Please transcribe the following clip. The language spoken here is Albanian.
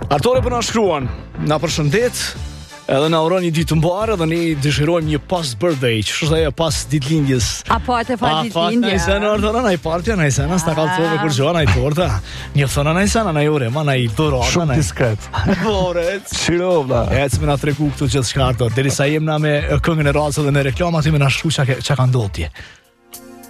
Artore për na shkruan, na përshëndet, edhe na uron një ditë të mbarë dhe ne dëshirojmë një pas birthday, që është ajo pas ditëlindjes. Apo atë fal ditëlindje. Ai sa Artore na i partja, na i sa na sta kallëve kur gjona i torta. Një thonë na i sa na ure, ma na i dorata. Shumë diskret. Bore. Shirovla. Ecë na tregu këtu gjithçka Artore, derisa jem na me këngën e radhës dhe në reklamat me na shkruaj çka ka ndodhur.